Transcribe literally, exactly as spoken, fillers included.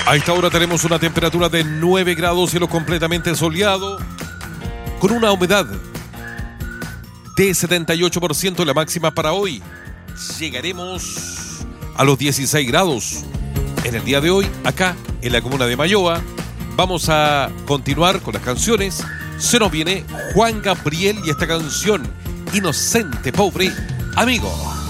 A esta hora tenemos una temperatura de nueve grados, cielo completamente soleado, con una humedad de setenta y ocho por ciento, la máxima para hoy. Llegaremos a los dieciséis grados en el día de hoy, acá en la comuna de Mayoa. Vamos a continuar con las canciones. Se nos viene Juan Gabriel y esta canción, Inocente Pobre Amigo.